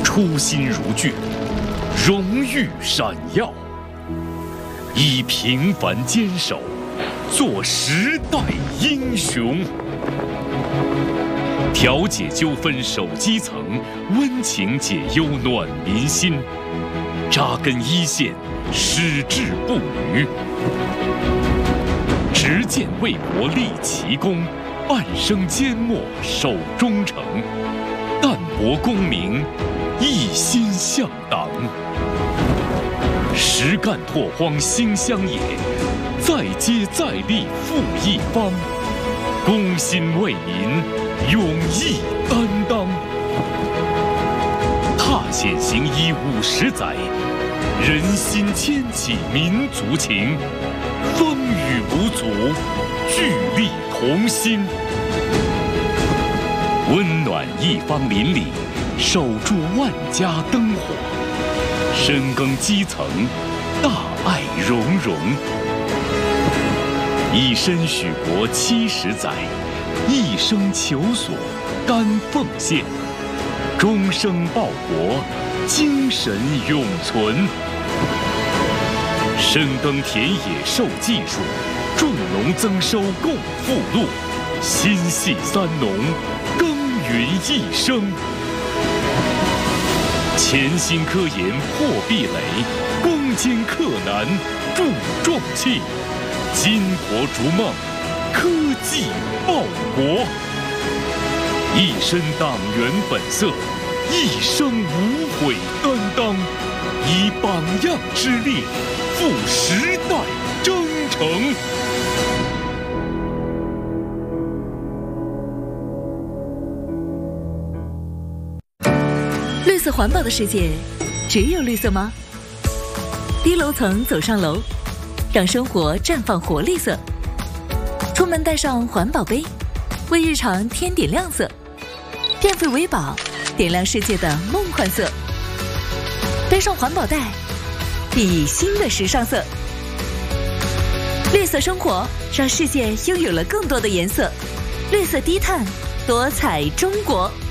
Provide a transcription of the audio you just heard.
初心如炬，荣誉闪耀，以平凡坚守，做时代英雄。调解纠纷守基层，温情解忧暖民心，扎根一线，矢志不渝。执剑为国立奇功，半生缄默守忠诚，淡泊功名，一心向党。实干拓荒兴乡野，再接再厉复一方，公心为民，勇毅担当。踏险行医50载，人心牵起民族情，风雨无阻，聚力同心。温暖一方邻里，守住万家灯火，深耕基层，大爱融融。以身许国70载，一生求索，甘奉献，终生报国，精神永存。深耕田野授技术，助农增收共富禄，心系三农，耕耘一生。潜心科研破壁垒，攻坚克难助壮气，巾帼逐梦，科技报国。一身党员本色，一生无悔担当，以榜样之力，赴时代征程。 绿色环保的世界，只有绿色吗？低楼层走上楼，让生活绽放活力色。出门带上环保杯，为日常添点亮色。电费为宝，点亮世界的梦幻色。背上环保袋，熠熠新的时尚色。绿色生活，让世界拥有了更多的颜色。绿色低碳，多彩中国。